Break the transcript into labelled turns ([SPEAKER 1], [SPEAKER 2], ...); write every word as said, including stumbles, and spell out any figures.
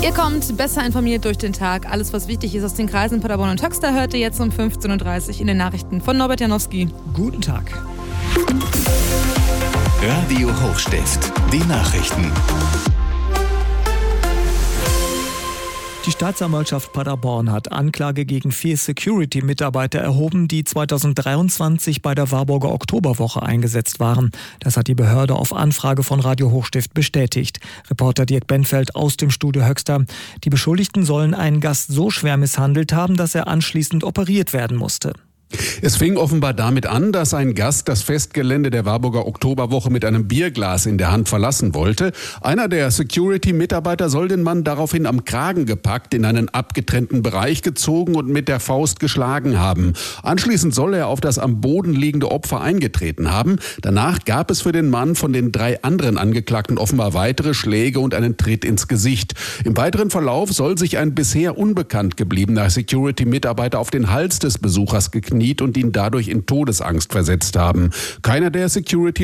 [SPEAKER 1] Ihr kommt besser informiert durch den Tag. Alles, was wichtig ist aus den Kreisen Paderborn und Höxter, hört ihr jetzt um fünfzehn Uhr dreißig in den Nachrichten von Norbert Janowski.
[SPEAKER 2] Guten Tag.
[SPEAKER 3] Radio Hochstift, die Nachrichten.
[SPEAKER 2] Die Staatsanwaltschaft Paderborn hat Anklage gegen vier Security-Mitarbeiter erhoben, die zweitausenddreiundzwanzig bei der Warburger Oktoberwoche eingesetzt waren. Das hat die Behörde auf Anfrage von Radio Hochstift bestätigt. Reporter Dirk Benfeld aus dem Studio Höxter. Die Beschuldigten sollen einen Gast so schwer misshandelt haben, dass er anschließend operiert werden musste.
[SPEAKER 4] Es fing offenbar damit an, dass ein Gast das Festgelände der Warburger Oktoberwoche mit einem Bierglas in der Hand verlassen wollte. Einer der Security-Mitarbeiter soll den Mann daraufhin am Kragen gepackt, in einen abgetrennten Bereich gezogen und mit der Faust geschlagen haben. Anschließend soll er auf das am Boden liegende Opfer eingetreten haben. Danach gab es für den Mann von den drei anderen Angeklagten offenbar weitere Schläge und einen Tritt ins Gesicht. Im weiteren Verlauf soll sich ein bisher unbekannt gebliebener Security-Mitarbeiter auf den Hals des Besuchers gekniet und ihn dadurch in Todesangst versetzt haben. Keiner der Security